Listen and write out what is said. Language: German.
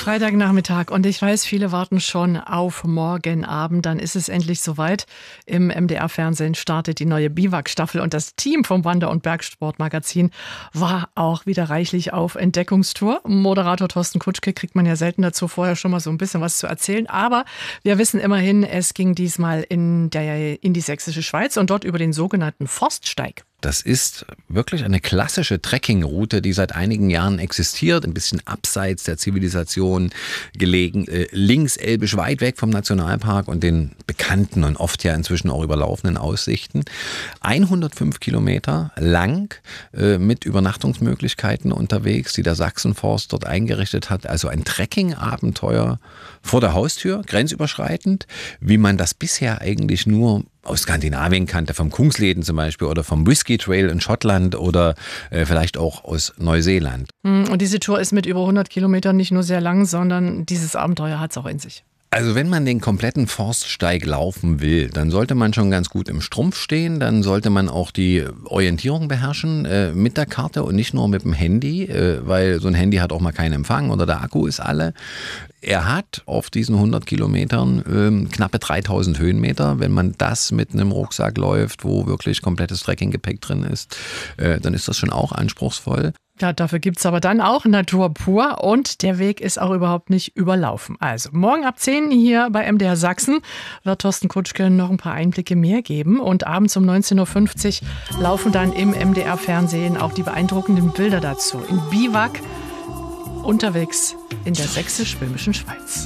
Freitagnachmittag und ich weiß, viele warten schon auf morgen Abend. Dann ist es endlich soweit. Im MDR-Fernsehen startet die neue Biwak-Staffel und das Team vom Wander- und Bergsportmagazin war auch wieder reichlich auf Entdeckungstour. Moderator Thorsten Kutschke kriegt man ja selten dazu, vorher schon mal so ein bisschen was zu erzählen. Aber wir wissen immerhin, es ging diesmal in die sächsische Schweiz und dort über den sogenannten Forststeig. Das ist wirklich eine klassische Trekkingroute, die seit einigen Jahren existiert, ein bisschen abseits der Zivilisation gelegen, links elbisch weit weg vom Nationalpark und den bekannten und oft ja inzwischen auch überlaufenden Aussichten. 105 Kilometer lang mit Übernachtungsmöglichkeiten unterwegs, die der Sachsenforst dort eingerichtet hat. Also ein Trekking-Abenteuer vor der Haustür, grenzüberschreitend, wie man das bisher eigentlich nur aus Skandinavien kannte, vom Kungsleden zum Beispiel oder vom Whisky Trail in Schottland oder vielleicht auch aus Neuseeland. Und diese Tour ist mit über 100 Kilometern nicht nur sehr lang, sondern dieses Abenteuer hat es auch in sich. Also wenn man den kompletten Forststeig laufen will, dann sollte man schon ganz gut im Strumpf stehen, dann sollte man auch die Orientierung beherrschen mit der Karte und nicht nur mit dem Handy, weil so ein Handy hat auch mal keinen Empfang oder der Akku ist alle. Er hat auf diesen 100 Kilometern knappe 3000 Höhenmeter. Wenn man das mit einem Rucksack läuft, wo wirklich komplettes Trekkinggepäck drin ist, dann ist das schon auch anspruchsvoll. Ja, dafür gibt es aber dann auch Natur pur und der Weg ist auch überhaupt nicht überlaufen. Also morgen ab 10 hier bei MDR Sachsen wird Thorsten Kutschke noch ein paar Einblicke mehr geben und abends um 19.50 Uhr laufen dann im MDR-Fernsehen auch die beeindruckenden Bilder dazu. In Biwak unterwegs in der sächsisch-böhmischen Schweiz.